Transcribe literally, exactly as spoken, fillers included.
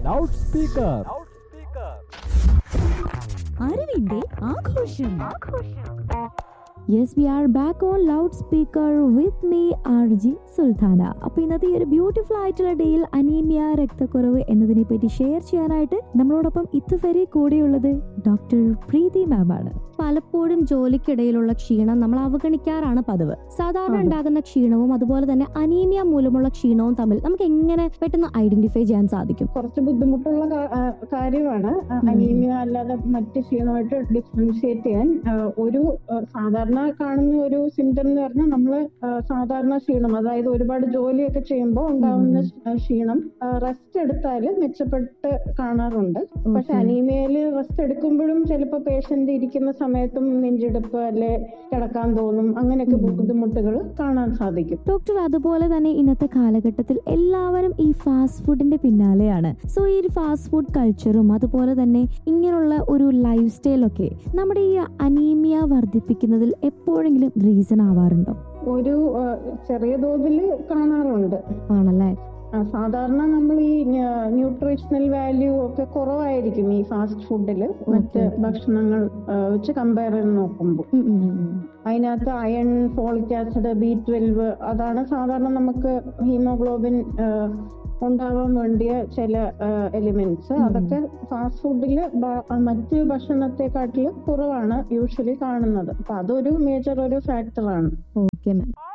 Loud speaker. അറിവിന്റെ ആഘോഷം. Yes, V are back on loud speaker with me R G Sultana. അപ്പൊ ഇന്നത്തെ ഈ ഒരു ബ്യൂട്ടിഫുൾ ആയിട്ടുള്ള ഡേയിൽ അനീമിയ, രക്തക്കുറവ് എന്നതിനെ പറ്റി ഷെയർ ചെയ്യാനായിട്ട് നമ്മളോടൊപ്പം ഇതുവരെ കൂടെയുള്ളത് ഡോക്ടർ പ്രീതി മാം ആണ്. പലപ്പോഴും ജോലിക്കിടയിലുള്ള ക്ഷീണം നമ്മൾ അവഗണിക്കാറാണ് പതിവ്. സാധാരണ ഉണ്ടാകുന്ന ക്ഷീണവും അതുപോലെ തന്നെ അനീമിയ മൂലമുള്ള ക്ഷീണവും തമ്മിൽ നമുക്ക് എങ്ങനെ പെട്ടെന്ന് ഐഡന്റിഫൈ ചെയ്യാൻ സാധിക്കും? കുറച്ച് ബുദ്ധിമുട്ടുള്ള കാര്യമാണ് അനീമിയ അല്ലാതെ മറ്റ് ക്ഷീണമായിട്ട് ഡിഫറൻഷിയേറ്റ് ചെയ്യാൻ. ഒരു സാധാരണ കാണുന്ന ഒരു സിംറ്റം എന്ന് പറഞ്ഞാൽ നമ്മള് സാധാരണ ക്ഷീണം, അതായത് ഒരുപാട് ജോലിയൊക്കെ ചെയ്യുമ്പോൾ ഉണ്ടാവുന്ന ക്ഷീണം റെസ്റ്റ് എടുത്താല് മെച്ചപ്പെട്ട് കാണാറുണ്ട്. പക്ഷെ അനീമിയയില് റെസ്റ്റ് എടുക്കുമ്പോഴും ചിലപ്പോൾ പേഷ്യന്റ് ഇരിക്കുന്ന സമയത്തും നെഞ്ചെടുപ്പ് അല്ലെ കിടക്കാൻ തോന്നും, അങ്ങനെയൊക്കെ ബുദ്ധിമുട്ടുകൾ കാണാൻ സാധിക്കും. ഡോക്ടർ, അതുപോലെ തന്നെ ഇന്നത്തെ കാലഘട്ടത്തിൽ എല്ലാവരും ഈ ഫാസ്റ്റ് ഫുഡിന്റെ പിന്നാലെയാണ്. സോ ഈ ഫാസ്റ്റ് ഫുഡ് കൾച്ചറും അതുപോലെ തന്നെ ഇങ്ങനെയുള്ള ഒരു ലൈഫ് സ്റ്റൈലൊക്കെ നമ്മുടെ ഈ അനീമിയ വർദ്ധിപ്പിക്കുന്നതിൽ എപ്പോഴെങ്കിലും റീസൺ ആവാറുണ്ടോ? ഒരു ചെറിയ തോതിൽ കാണാറുണ്ട്. ആണല്ലേ? സാധാരണ നമ്മൾ ഈ ന്യൂട്രീഷണൽ വാല്യൂ ഒക്കെ കുറവായിരിക്കും ഈ ഫാസ്റ്റ് ഫുഡില് മറ്റ് ഭക്ഷണങ്ങൾ വെച്ച് കമ്പയർ ചെയ്ത് നോക്കുമ്പോൾ. അതിനകത്ത് iron, folic acid, B twelve അതാണ് സാധാരണ നമുക്ക് ഹീമോഗ്ലോബിൻ ഉണ്ടാവാൻ വേണ്ടിയ ചില എലിമെന്റ്സ്. അതൊക്കെ ഫാസ്റ്റ് ഫുഡില് മറ്റ് ഭക്ഷണത്തെക്കാട്ടിലും കുറവാണ് യൂഷ്വലി കാണുന്നത്. അപ്പൊ അതൊരു മേജർ ഒരു ഫാക്ടറാണ്. Okay ma'am.